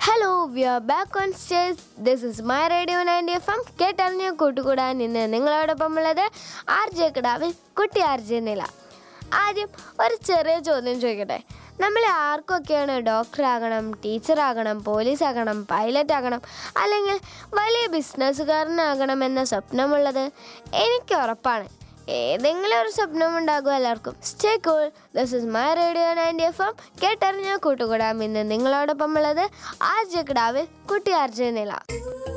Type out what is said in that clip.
Hello, V are back on stage. This is my radio 90 FM. കേട്ടറിഞ്ഞ കൂട്ടുകൂടാൻ ഇന്ന് നിങ്ങളോടൊപ്പം ഉള്ളത് ആർ ജെ കിടാവിൽ കുട്ടി ആർ ജെ നില. ആദ്യം ഒരു ചെറിയ ചോദ്യം ചോദിക്കട്ടെ. നമ്മളെ ആർക്കൊക്കെയാണ് ഡോക്ടറാകണം, ടീച്ചറാകണം, പോലീസാകണം, പൈലറ്റാകണം, അല്ലെങ്കിൽ വലിയ ബിസിനസ്സുകാരനാകണം എന്ന സ്വപ്നമുള്ളത്? എനിക്ക് ഉറപ്പാണ് ഏതെങ്കിലും ഒരു സ്വപ്നം ഉണ്ടാകും എല്ലാവർക്കും. Stay cool. This is my radio 90 FM. കേട്ടറിഞ്ഞ കൂട്ടുകൂടാം ഇന്ന് നിങ്ങളോടൊപ്പം ഉള്ളത് ആർ ജെ കിടാവിൽ കുട്ടി ആർ ജെ നില.